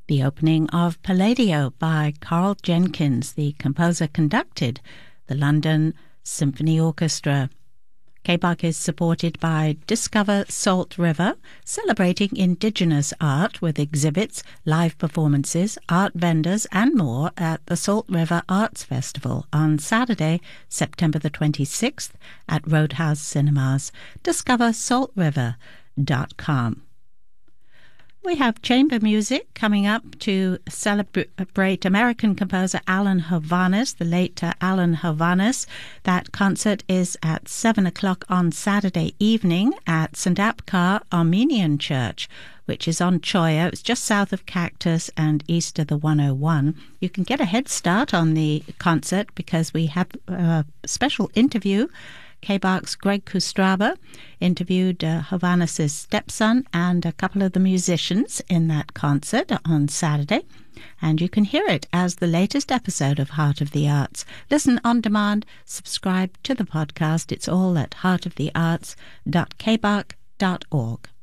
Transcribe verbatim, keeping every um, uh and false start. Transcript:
The opening of Palladio by Carl Jenkins, the composer, conducted the London Symphony Orchestra. K B A C is supported by Discover Salt River, celebrating Indigenous art with exhibits, live performances, art vendors and more at the Salt River Arts Festival on Saturday, September the twenty-sixth at Roadhouse Cinemas. discover salt river dot com. We have chamber music coming up to celebrate American composer Alan Hovhaness, the late uh, Alan Hovhaness. That concert is at seven o'clock on Saturday evening at Saint Apgar Armenian Church, which is on Choya. It's just south of Cactus and east of the one oh one. You can get a head start on the concert because we have a special interview. K B A C's Greg Kustraba interviewed uh, Hovhaness' stepson and a couple of the musicians in that concert on Saturday, and you can hear it as the latest episode of Heart of the Arts. Listen on demand, subscribe to the podcast. It's all at heart of the arts dot k b a c dot org.